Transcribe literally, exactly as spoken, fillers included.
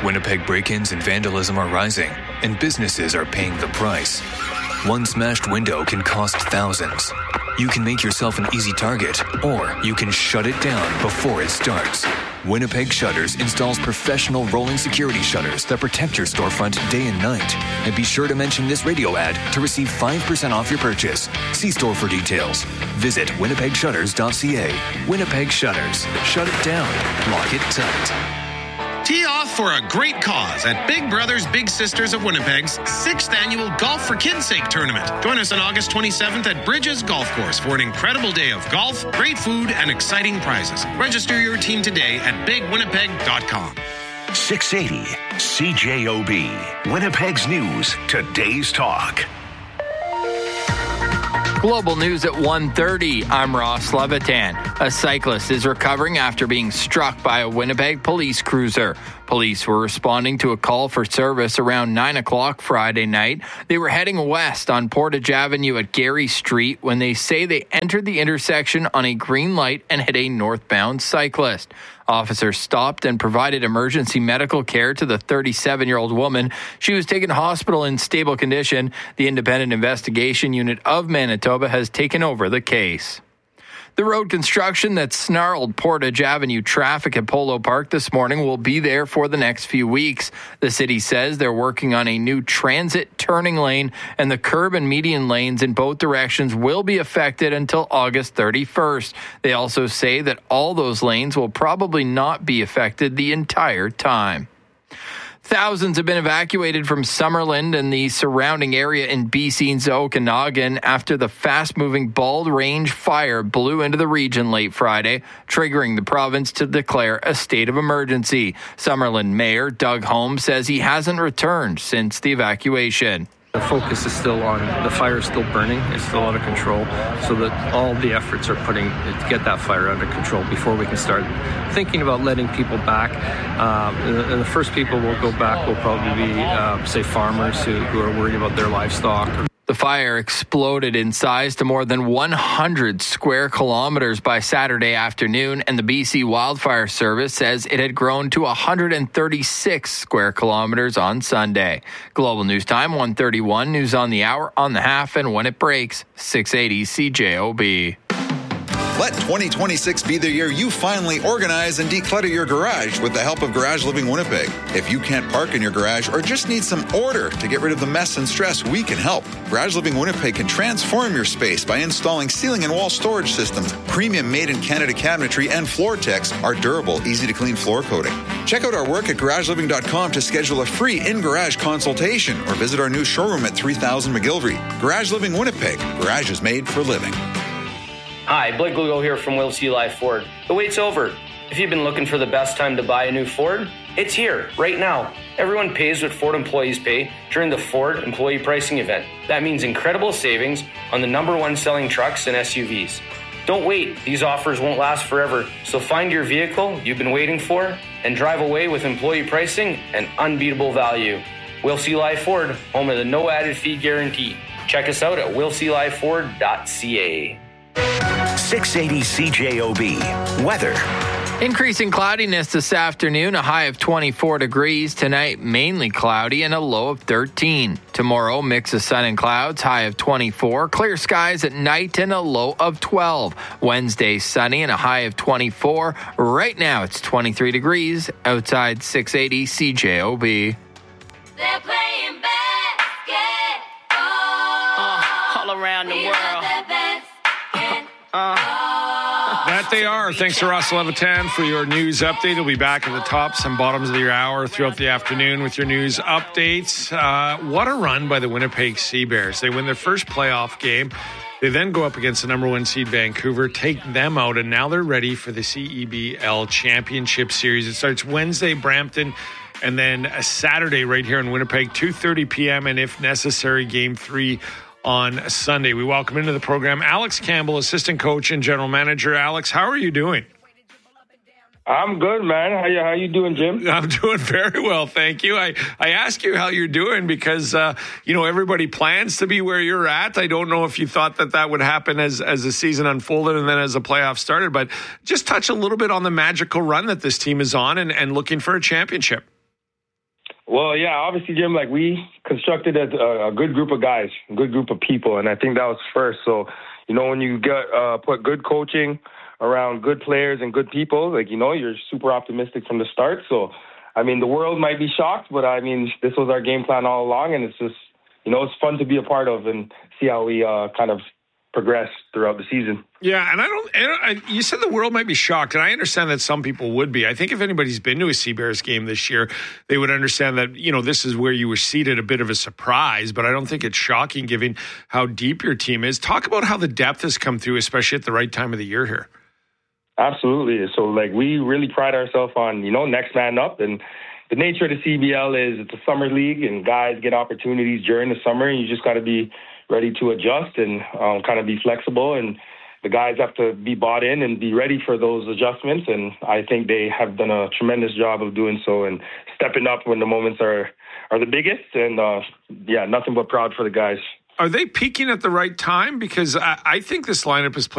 Winnipeg break-ins and vandalism are rising, and businesses are paying the price. One smashed window can cost thousands. You can make yourself an easy target, or you can shut it down before it starts. Winnipeg Shutters installs professional rolling security shutters that protect your storefront day and night. And be sure to mention this radio ad to receive five percent off your purchase. See store for details. Visit winnipeg shutters dot c a. Winnipeg Shutters. Shut it down. Lock it tight. Tee off for a great cause at Big Brothers Big Sisters of Winnipeg's sixth annual Golf for Kids' Sake tournament. Join us on August twenty-seventh at Bridges Golf Course for an incredible day of golf, great food, and exciting prizes. Register your team today at big winnipeg dot com. six eighty C J O B, Winnipeg's News, today's talk. Global News at one thirty. I'm Ross Levitan. A cyclist is recovering after being struck by a Winnipeg police cruiser. Police were responding to a call for service around nine o'clock Friday night. They were heading west on Portage Avenue at Gary Street when they say they entered the intersection on a green light and hit a northbound cyclist. Officers stopped and provided emergency medical care to the thirty-seven-year-old woman. She was taken to hospital in stable condition. The Independent Investigation Unit of Manitoba has taken over the case. The road construction that snarled Portage Avenue traffic at Polo Park this morning will be there for the next few weeks. The city says they're working on a new transit turning lane, and the curb and median lanes in both directions will be affected until August thirty-first. They also say that all those lanes will probably not be affected the entire time. Thousands have been evacuated from Summerland and the surrounding area in B C's Okanagan after the fast-moving Bald Range fire blew into the region late Friday, triggering the province to declare a state of emergency. Summerland Mayor Doug Holmes says he hasn't returned since the evacuation. The focus is still on the fire is still burning, it's still out of control, so that all the efforts are putting to get that fire under control before we can start thinking about letting people back. Um, and the first people will go back will probably be, uh, say, farmers who, who are worried about their livestock. The fire exploded in size to more than one hundred square kilometers by Saturday afternoon, and the B C Wildfire Service says it had grown to one hundred thirty-six square kilometers on Sunday. Global News Time, one thirty-one, news on the hour, on the half, and when it breaks, six eighty C J O B. Let twenty twenty-six be the year you finally organize and declutter your garage with the help of Garage Living Winnipeg. If you can't park in your garage or just need some order to get rid of the mess and stress, we can help. Garage Living Winnipeg can transform your space by installing ceiling and wall storage systems, premium made-in-Canada cabinetry, and Floor-Tex, our durable, easy-to-clean floor coating. Check out our work at garage living dot com to schedule a free in-garage consultation or visit our new showroom at three thousand McGilvery. Garage Living Winnipeg. Garage is made for living. Hi, Blake Lugo here from Will C. Life Ford. The wait's over. If you've been looking for the best time to buy a new Ford, it's here, right now. Everyone pays what Ford employees pay during the Ford Employee Pricing Event. That means incredible savings on the number one selling trucks and S U Vs. Don't wait. These offers won't last forever. So find your vehicle you've been waiting for and drive away with employee pricing and unbeatable value. Will C. Life Ford, home of the no added fee guarantee. Check us out at will c life ford dot c a. six eighty C J O B. Weather. Increasing cloudiness this afternoon, a high of twenty-four degrees. Tonight, mainly cloudy and a low of thirteen. Tomorrow, mix of sun and clouds, high of twenty-four. Clear skies at night and a low of twelve. Wednesday, sunny and a high of twenty-four. Right now, it's twenty-three degrees outside six eighty C J O B. They're playing basketball. Uh, all around the world. Uh, that they are. Thanks to Russ Levitan for your news update. We'll be back at the tops and bottoms of your hour throughout the afternoon with your news updates. Uh, what a run by the Winnipeg Sea Bears. They win their first playoff game. They then go up against the number one seed Vancouver, take them out, and now they're ready for the C E B L Championship Series. It starts Wednesday, Brampton, and then a Saturday right here in Winnipeg, two thirty p.m., and if necessary, game three on Sunday. We welcome into the program Alex Campbell, assistant coach and general manager. Alex, how are you doing? I'm good, man. How you, how you doing, Jim? I'm doing very well, thank you. I, I ask you how you're doing because, uh, you know, everybody plans to be where you're at. I don't know if you thought that that would happen as, as the season unfolded and then as the playoffs started, but just touch a little bit on the magical run that this team is on and, and looking for a championship. Well, yeah, obviously, Jim, like we constructed a, a good group of guys, a good group of people, and I think that was first. So, you know, when you get uh, put good coaching around good players and good people, like, you know, you're super optimistic from the start. So, I mean, the world might be shocked, but I mean, this was our game plan all along, and it's just, you know, it's fun to be a part of and see how we uh, kind of progress throughout the season. Yeah, and I don't, and I, you said the world might be shocked, and I understand that some people would be. I think if anybody's been to a Seabears game this year, they would understand that, you know, this is where you were seated, a bit of a surprise, but I don't think it's shocking given how deep your team is. Talk about how the depth has come through, especially at the right time of the year here. Absolutely. So, like, we really pride ourselves on, you know, next man up, and the nature of the C B L is it's a summer league, and guys get opportunities during the summer, and you just got to be ready to adjust and um, kind of be flexible. And the guys have to be bought in and be ready for those adjustments. And I think they have done a tremendous job of doing so and stepping up when the moments are, are the biggest. And, uh, yeah, nothing but proud for the guys. Are they peaking at the right time? Because I, I think this lineup is